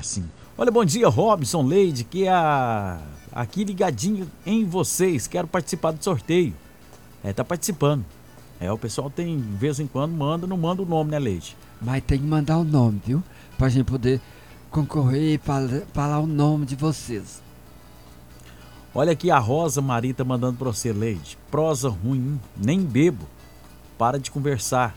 sim. Olha, bom dia, Robson, Leide, que aqui ligadinho em vocês. Quero participar do sorteio. Tá participando. O pessoal tem, de vez em quando, não manda o nome, né, Leide? Mas tem que mandar o nome, viu? Pra gente poder concorrer e falar o nome de vocês. Olha aqui, a Rosa Maria tá mandando pra você, Leide. Prosa ruim, nem bebo. Para de conversar.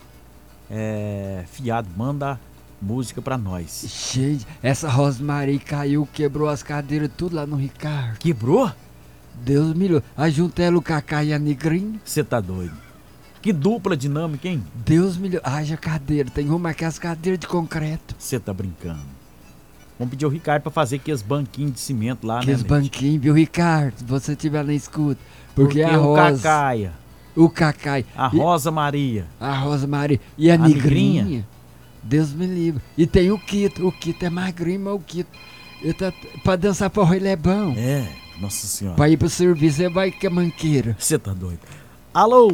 Fiado, manda música pra nós. Gente, essa Rosmarie caiu, quebrou as cadeiras tudo lá no Ricardo. Quebrou? Deus me livre. Aí juntei ela, o Cacá e a Negrinha. Você tá doido? Que dupla dinâmica, hein? Deus me livre. Haja cadeira, tem uma que é as cadeiras de concreto. Você tá brincando. Vamos pedir ao Ricardo pra fazer aqueles banquinhos de cimento lá, aqueles né, banquinhos, viu, Ricardo? Se você estiver na escuta. Porque a Rosa... O Cacai. A Rosa Maria. A Rosa Maria. E a Negrinha. Deus me livre. E tem o Quito. O Quito é magrinho, mas o Quito... Pra dançar forró ele é bom. Nossa senhora. Pra ir pro serviço, ele vai que é manqueira. Você tá doido. Alô?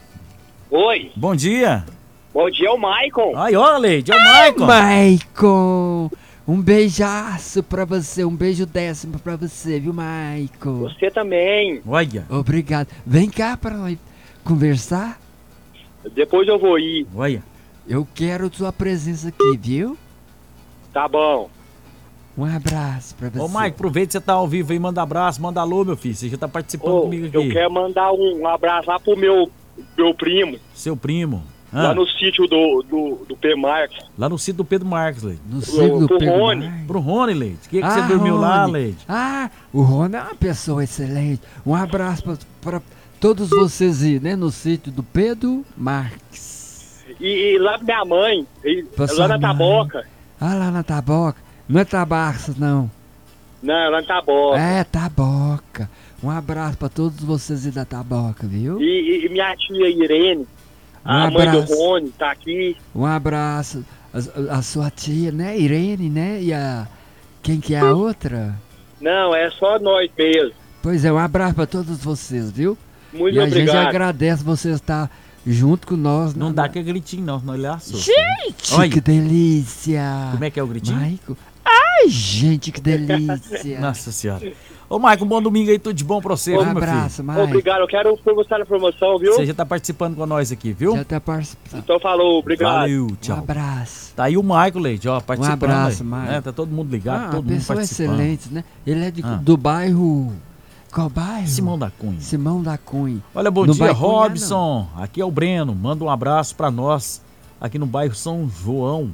Oi. Bom dia. Bom dia, é o Maicon. Ai, olha, Leide, é o Maicon. Maicon. Um beijaço pra você, um beijo 10º pra você, viu, Maicon? Você também. Olha. Obrigado. Vem cá pra nós conversar. Depois eu vou ir. Olha. Eu quero sua presença aqui, viu? Tá bom. Um abraço pra você. Ô, Maicon, aproveita que você tá ao vivo aí, manda abraço, manda alô, meu filho. Você já tá participando comigo aqui. Eu quero mandar um abraço lá pro meu primo. Seu primo. Lá no sítio do Pedro Marques. Lá no sítio do Pedro Marques, Leide. No sítio do Pedro Rony. Marques. Pro Rony, Leide. Que você dormiu Rony. lá, Leide? O Rony é uma pessoa excelente. Um abraço pra todos vocês aí, né? No sítio do Pedro Marques. E lá pra minha mãe, lá na Taboca. Lá na Taboca. Não é Tabaxas, não. Não, lá na Taboca. É, Taboca. Um abraço pra todos vocês aí da Taboca, viu? E minha tia Irene, a mãe do Rony, tá aqui. Um abraço. A sua tia, né? Irene, né? E quem que é a outra? Não, é só nós mesmo. Pois é, um abraço pra todos vocês, viu? Muito obrigado. E a gente agradece vocês estar junto com nós. Não dá aquele gritinho, não, senão ele assusta. Gente, Olha. Que delícia! Como é que é o gritinho? Maicon. Ai, gente, que delícia! Nossa senhora. Ô, Maicon, bom domingo aí, tudo de bom pra você, Um viu, meu abraço, filho? Maicon. Obrigado, eu quero gostar da promoção, viu? Você já tá participando com nós aqui, viu? Já tá participando. Então falou, obrigado. Valeu, tchau. Um abraço. Tá aí o Maicon, Leide, ó, participando. Um abraço, aí, Maicon. né? Tá todo mundo ligado, todo mundo pessoa participando. excelente, né? Ele é do bairro... Qual bairro? Simão da Cunha. Simão da Cunha. Olha, bom No dia, bairro Cunha, Robson. Aqui é o Breno. Manda um abraço pra nós aqui no bairro São João.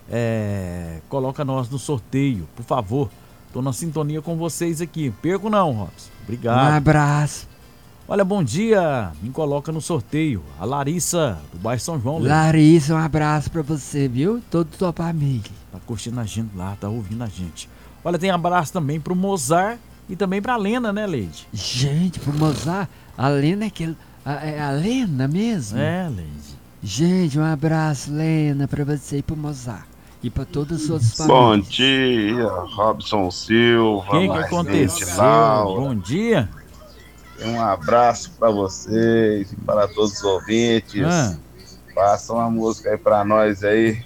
Coloca nós no sorteio, por favor. Tô na sintonia com vocês aqui. Perco não, Robson. Obrigado. Um abraço. Olha, bom dia. Me coloca no sorteio. A Larissa, do bairro São João. Larissa, um abraço pra você, viu? Toda sua família. Tá curtindo a gente lá, tá ouvindo a gente. Olha, tem abraço também pro Mozart e também pra Lena, né, Leide? Gente, pro Mozart, a Lena é a Lena mesmo? Leide. Gente, um abraço, Lena, pra você e pro Mozart. E pra todas as suas famílias. Bom dia, Robson Silva. O que aconteceu? Bom dia. Um abraço para vocês e para todos os ouvintes. Passa uma música aí para nós aí.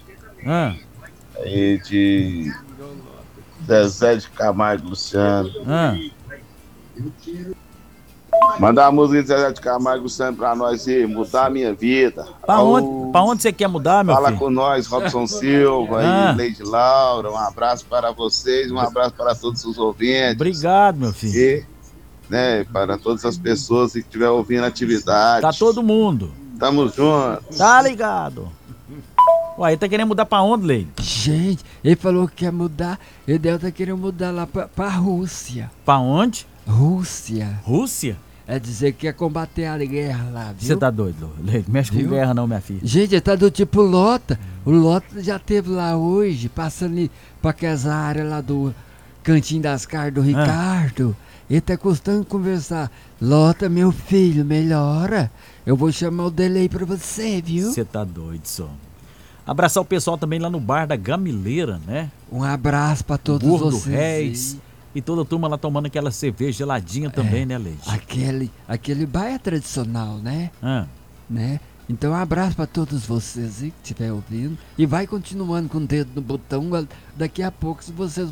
Aí de Zezé de Camargo e Luciano. Mandar a música de Zezé de Camargo e Luciano pra nós aí, mudar a minha vida. Pra onde você quer mudar, meu filho? Fala com nós, Robson Silva e Leide Laura. Um abraço para vocês, um abraço para todos os ouvintes. Obrigado, meu filho. E, né, para todas as pessoas que estiver ouvindo a atividade. Tá todo mundo. Tamo juntos. Tá ligado. Uai, ele tá querendo mudar pra onde, Leide? Gente, ele falou que quer mudar. Ele deve estar querendo mudar lá pra Rússia. Pra onde? Rússia. Rússia? É dizer que quer combater a guerra lá, viu? Você tá doido, Leide? Mexe com guerra não, minha filha. Gente, ele tá do tipo Lota. O Lota já teve lá hoje, passando ali pra aquela área lá do Cantinho das Caras do Ricardo. Ele tá custando conversar. Lota, meu filho, melhora. Eu vou chamar o delay pra você, viu? Você tá doido, só. Abraçar o pessoal também lá no bar da Gamileira, né? Um abraço pra todos vocês. Reis. E toda a turma lá tomando aquela cerveja geladinha também, né, Leite? Aquele bar é tradicional, né? Né? Então um abraço pra todos vocês aí que estiver ouvindo. E vai continuando com o dedo no botão. Daqui a pouco, se vocês